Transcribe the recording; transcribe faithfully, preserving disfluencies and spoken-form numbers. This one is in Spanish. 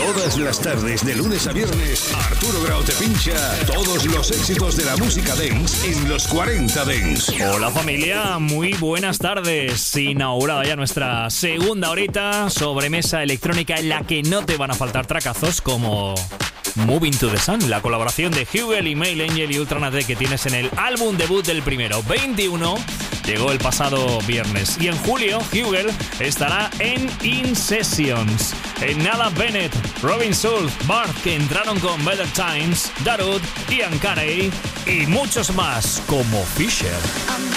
Todas las tardes, de lunes a viernes, Arturo Grau te pincha todos los éxitos de la música dance en los cuarenta Dance. Hola familia, muy buenas tardes. Inaugurada ya nuestra segunda horita, sobremesa electrónica en la que no te van a faltar tracazos como Moving to the Sun, la colaboración de Hugel y Male Angel y Ultranate que tienes en el álbum debut del primero, veintiuno. Llegó el pasado viernes y en julio Hugel estará en In Sessions. En nada Bennett, Robin Schulz, Bart, que entraron con Better Times, Darude, Ian Carey y muchos más como Fisher.